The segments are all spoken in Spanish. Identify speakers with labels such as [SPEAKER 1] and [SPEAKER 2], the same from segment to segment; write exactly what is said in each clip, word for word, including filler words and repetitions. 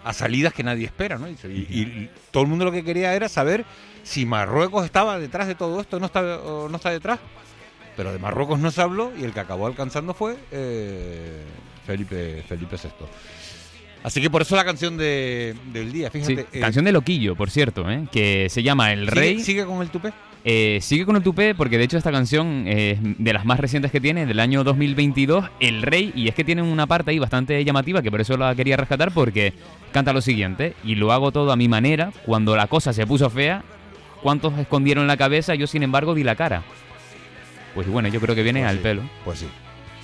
[SPEAKER 1] a salidas que nadie espera, ¿no? Y, y, y todo el mundo lo que quería era saber si Marruecos estaba detrás de todo esto o no está, o no está detrás. Pero de Marruecos no se habló y el que acabó alcanzando fue eh, Felipe, Felipe sexto. Así que por eso la canción de, del día, fíjate.
[SPEAKER 2] Sí,
[SPEAKER 1] eh,
[SPEAKER 2] canción de Loquillo, por cierto, ¿eh? Que se llama El Rey.
[SPEAKER 1] ¿Sigue, sigue con el tupé?
[SPEAKER 2] Eh, sigue con el tupé porque de hecho esta canción es de las más recientes que tiene, del año dos mil veintidós, El Rey, y es que tiene una parte ahí bastante llamativa que por eso la quería rescatar, porque canta lo siguiente: y lo hago todo a mi manera, cuando la cosa se puso fea, ¿cuántos escondieron la cabeza? Yo sin embargo di la cara. Pues bueno, yo creo que viene
[SPEAKER 1] Pues
[SPEAKER 2] al
[SPEAKER 1] sí,
[SPEAKER 2] pelo.
[SPEAKER 1] Pues sí.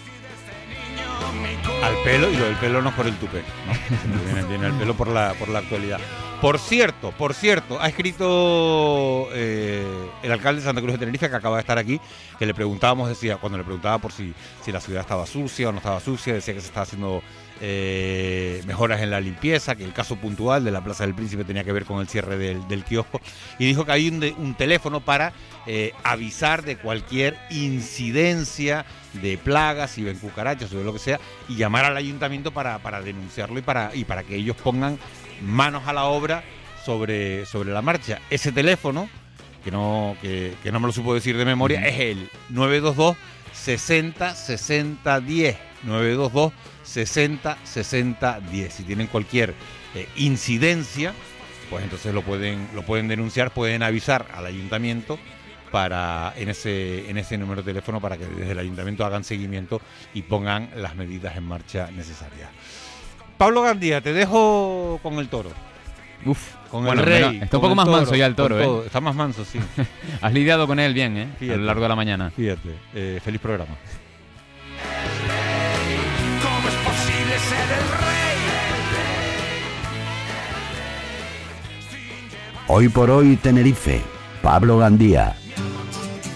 [SPEAKER 1] Al pelo, y lo del pelo no es por el tupé, ¿no? viene, viene al pelo por la, por la actualidad. Por cierto, por cierto, ha escrito eh, el alcalde de Santa Cruz de Tenerife, que acaba de estar aquí, que le preguntábamos, decía, cuando le preguntaba por si, si la ciudad estaba sucia o no estaba sucia, decía que se estaba haciendo eh, mejoras en la limpieza, que el caso puntual de la Plaza del Príncipe tenía que ver con el cierre del, del kiosco, y dijo que hay un, de, un teléfono para eh, avisar de cualquier incidencia de plagas, si ven cucarachas o de lo que sea, y llamar al ayuntamiento para, para denunciarlo y para, y para que ellos pongan manos a la obra sobre, sobre la marcha. Ese teléfono, que no, que, que no me lo supo decir de memoria, uh-huh. es el nueve dos dos, sesenta, sesenta, diez. nueve dos dos, sesenta, sesenta, diez. Si tienen cualquier eh, incidencia, pues entonces lo pueden, lo pueden denunciar, pueden avisar al ayuntamiento para en ese, en ese número de teléfono para que desde el ayuntamiento hagan seguimiento y pongan las medidas en marcha necesarias. Pablo Gandía, te dejo con el toro.
[SPEAKER 2] Uf,
[SPEAKER 1] con
[SPEAKER 2] bueno,
[SPEAKER 1] el rey.
[SPEAKER 2] Bueno, está un poco más toro, manso ya el toro, ¿eh?
[SPEAKER 1] Está más manso, sí.
[SPEAKER 2] Has lidiado con él bien, ¿eh?
[SPEAKER 1] Fíjate,
[SPEAKER 2] a lo largo de la mañana.
[SPEAKER 1] Fíjate, eh, feliz programa.
[SPEAKER 3] ¿Cómo es posible ser el rey?
[SPEAKER 4] Hoy por hoy Tenerife, Pablo Gandía.